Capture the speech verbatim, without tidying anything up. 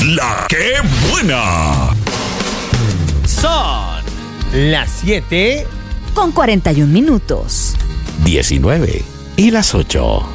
La que buena. Son las siete con cuarenta y un minutos. diecinueve y las ocho.